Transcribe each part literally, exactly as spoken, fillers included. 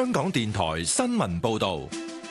香港電台新聞報道。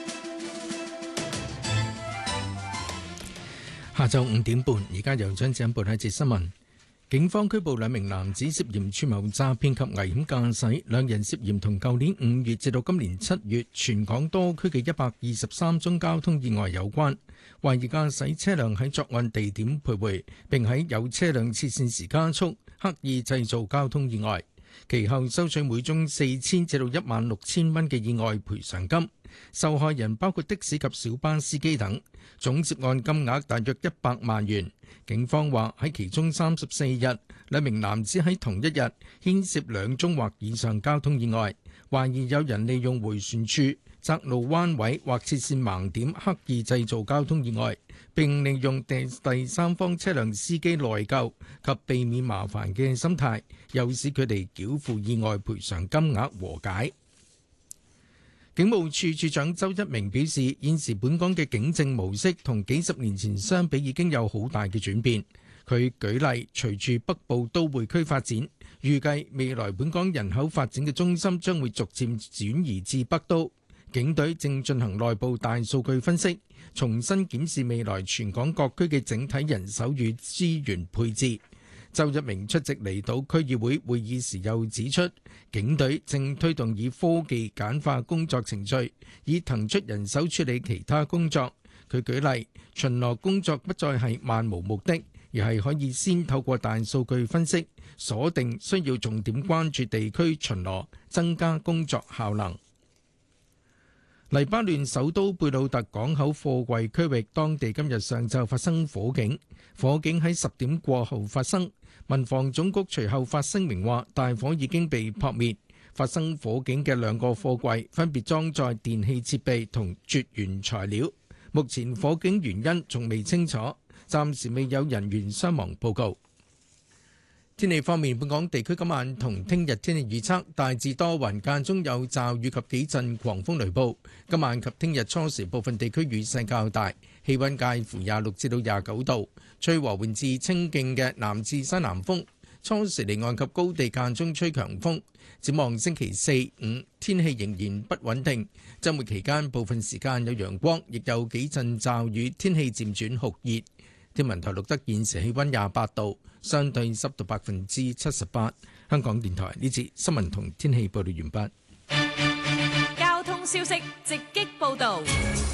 下晝五點半，而家由張子欣報一節新聞。警方拘捕兩名男子，涉嫌串謀詐騙及危險駕駛。兩人涉嫌同舊年五月至到今年七月全港多區嘅一百二十三宗交通意外有關。懷疑駕駛車輛喺作案地點徘徊，並喺有車輛切線時加速，刻意製造交通意外。其後收取每宗四千至到一萬六千蚊嘅意外賠償金。受害人包括的士及小巴司機等，總涉案金額大約一百萬元。警方話喺其中三十四日，兩名男子喺同一日牽涉兩宗或以上交通意外，懷疑有人利用迴旋處、窄路彎位或切線盲點刻意製造交通意外，並利用第第三方車輛司機內疚及避免麻煩嘅心態，誘使佢哋繳付意外賠償金額和解。警務處處長周一鳴表示，現時本港嘅警政模式同幾十年前相比已經有好大嘅轉變。佢舉例，隨住北部都會區發展，預計未來本港人口發展嘅中心將會逐漸轉移至北都。警隊正進行內部大數據分析，重新檢視未來全港各區嘅整體人手與資源配置。周一鳴出席離島區議會會議時又指出，警隊正推動以科技簡化工作程序，以騰出人手處理其他工作。佢舉例，巡邏工作不再係漫無目的，而係可以先透過大數據分析，鎖定需要重點關注地區巡邏，增加工作效能。黎巴嫩首都貝魯特港口貨櫃區域，當地今日上晝發生火警，火警喺十點過後發生。民防總局隨後發聲明話，大火已經被撲滅。發生火警嘅兩個貨櫃分別裝載電器設備同絕緣材料。目前火警原因仲未清楚，暫時未有人員傷亡報告。天氣方面，本港地區今晚同聽日天氣預測大致多雲，間中有驟雨及幾陣狂風雷暴。今晚及聽日初時部分地區雨勢較大，氣溫介乎廿六至到廿九度，吹和緩至清勁嘅南至西南風。初時離岸及高地間中吹強風。展望星期四、五天氣仍然不穩定，週末期間部分時間有陽光，亦有幾陣驟雨，天氣漸轉酷熱。天文台錄得現時氣溫廿八度，相對濕度百分之七十八。香港電台呢節新聞同天氣報道完畢。交通消息直擊報道。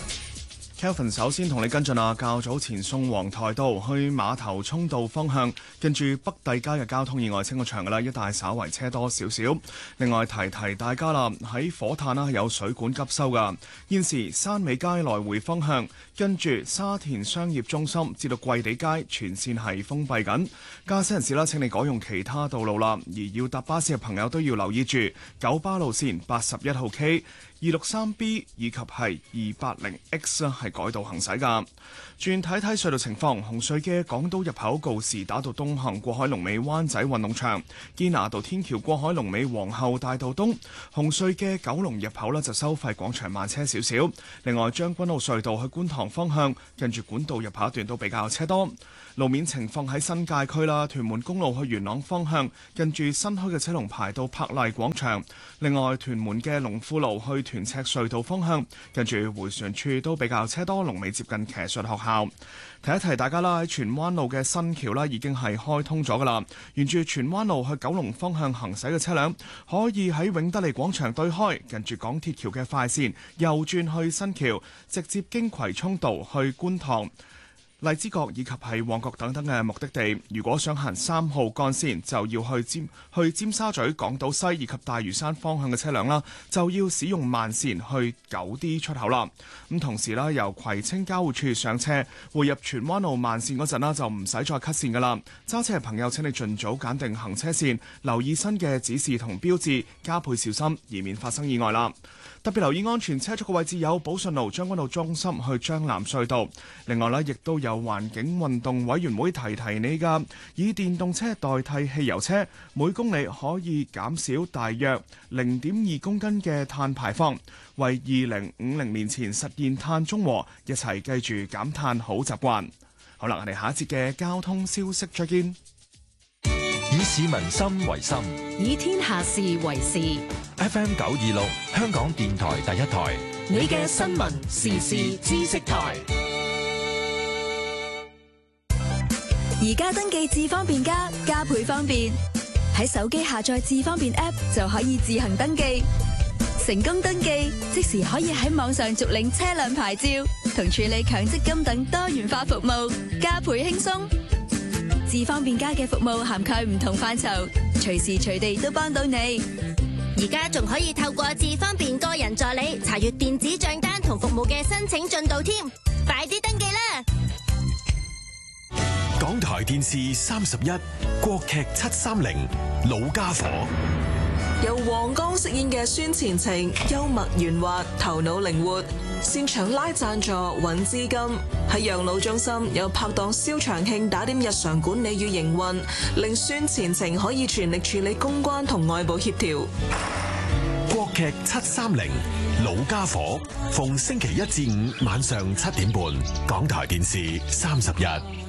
Kelvin 首先同你跟進啊，較早前宋皇台道去馬頭涌道方向，近住北帝街嘅交通意外清個場噶啦，一帶稍為車多少少。另外提提大家啦，喺火炭啦有水管急修噶，現時山尾街來回方向，跟住沙田商業中心至到桂地街全線係封閉緊。駕駛人士啦，請你改用其他道路啦，而要搭巴士嘅朋友都要留意住九巴路線八十一號 K、二六三 B 以及係二八零 X 啦，係改道行駛噶。轉睇睇隧道情況，紅隧嘅港島入口告士打道東行過海龍尾灣仔運動場，堅拿道天橋過海龍尾皇后大道東。紅隧嘅九龍入口呢就收費廣場慢車少少。另外將軍澳隧道去觀塘方向，近住管道入口一段都比較車多。路面情況喺新界區啦，屯門公路去元朗方向，近住新墟嘅車龍排到柏麗廣場。另外屯門嘅龍富路去屯赤隧道方向，近住迴旋處都比較車多，龍尾接近騎術學校。提一提大家啦，喺荃灣路嘅新橋啦已經係開通咗噶啦，沿住荃灣路去九龍方向行駛嘅車輛可以喺永德利廣場對開，近住港鐵橋嘅快線右轉去新橋，直接經葵涌道去觀塘、荔枝角以及係旺角等等嘅目的地。如果想行三號幹線，就要去尖去尖沙咀、港島西以及大嶼山方向嘅車輛啦，就要使用慢線去九 D 出口啦。咁同時啦，由葵青交匯處上車匯入荃灣路慢線嗰陣啦，就唔使再 cut 線噶啦。揸車嘅朋友請你盡早揀定行車線，留意新嘅指示同標誌，加倍小心，以免發生意外啦。特別留意安全車速嘅位置有寶順路將軍澳中心去將藍隧道。另外呢，亦都有環境運動委員會提提你㗎，以電動車代替汽油車，每公里可以減少大約零點二公斤嘅碳排放，為二零五零年前實現碳中和，一齊記住減碳好習慣。好啦，我哋下一節嘅交通消息再見。 以市民心為心， 以天下事為事。 F M 九二六，香港電台第一台， 你嘅新聞時事知識台。 而家登記智方便加，加倍方便。喺手機下載智方便 App 就可以自行登記，成功登記即時可以喺網上續領車輛牌照同處理強積金等多元化服務，加倍輕鬆。智方便加嘅服務涵蓋唔同範疇，隨時隨地都幫到你。 而家仲可以透過智方便個人助理查閱電子賬單同服務嘅申請進度添，快啲登記啦！ 港台電視三十一，國劇七三零，老家伙。 由黃剛飾演嘅孫前程，幽默圓滑，頭腦靈活，擅長拉贊助、揾資金。喺養老中心有拍檔蕭長慶打點日常管理與營運，令孫前程可以全力處理公關同外部協調。 國劇七三零，老家伙，逢星期一至五晚上七點半，港台電視三十一。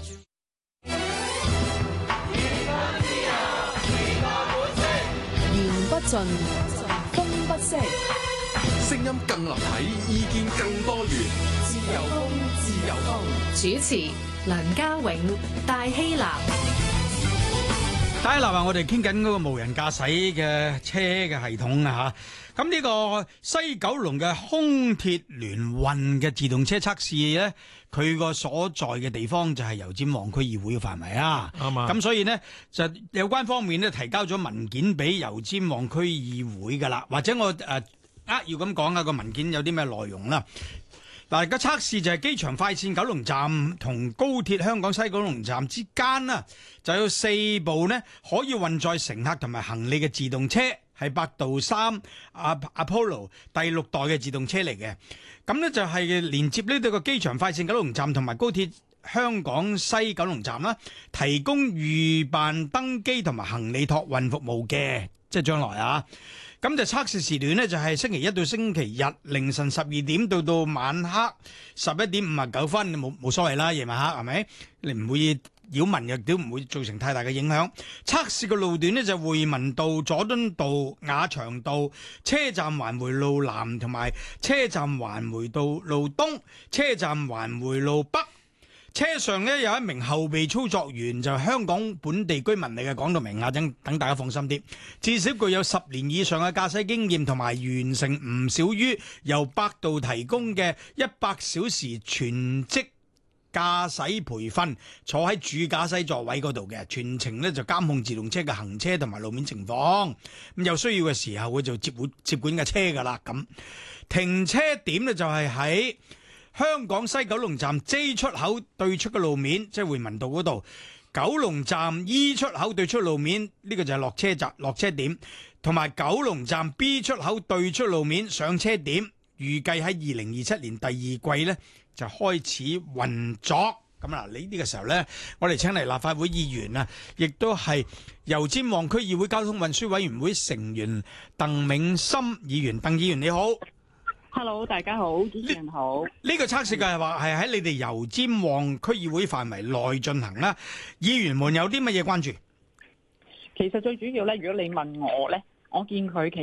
不盡，風不息， 聲音更立體，意見更多元。 自由風，自由風。主持梁家永、戴希立。 戴希立話：我哋傾緊嗰個無人駕駛嘅車嘅系統啊嚇。咁呢個西九龍嘅空鐵聯運嘅自動車測試咧，佢個所在嘅地方就係油尖旺區議會嘅範圍啊。啱啊。咁所以呢，就有關方面咧提交咗文件俾油尖旺區議會噶啦，或者我誒呃要咁講下個文件有啲咩內容啦。嗱，個測試就係機場快線九龍站同高鐵香港西九龍站之間啦，就有四部呢可以運載乘客同埋行李嘅自動車，係百度三阿 Apollo 第六代嘅自動車嚟嘅。咁呢就係連接呢度個機場快線九龍站同埋高鐵香港西九龍站啦，提供預辦登機同埋行李託運服務嘅，即係將來啊。咁就測試時段呢，就係星期一到星期日凌晨十二點到到晚黑十一點五十九分，冇冇所謂啦，夜晚黑係咪？你唔會擾民，亦都唔會造成太大嘅影響。測試嘅路段呢，就匯民道、佐敦道、雅翔道、車站環回路南同埋車站環回道路東、車站環回路北。車上呢有一名後備操作員，就係香港本地居民嚟嘅，講到明啊，等等大家放心啲。至少具有十年以上嘅駕駛經驗，同埋完成唔少於由百度提供嘅一百小時全職駕駛培訓，坐喺主駕駛座位嗰度嘅，全程呢就監控自動車嘅行車同埋路面情況。咁有需要嘅時候，會就接管接管嘅車噶啦。咁停車點呢，就係喺香港西九龍站 J 出口對出嘅路面，即係匯民道嗰度；九龍站 E 出口對出路面，呢、呢個就係落車站落車點，同埋九龍站 B 出口對出路面上車點。預計喺二零二七年第二季呢就開始運作。咁啊，呢呢個時候呢，我哋請嚟立法會議員啊，亦都係油尖旺區議會交通運輸委員會成員鄧銘森議員。鄧議員你好。 Hello， 大家好，主持人好。 呢個測試計劃係喺你哋油尖旺區議會範圍內進行啦。議員們有啲乜嘢關注？ 其實最主要咧，如果你問我咧，我見佢其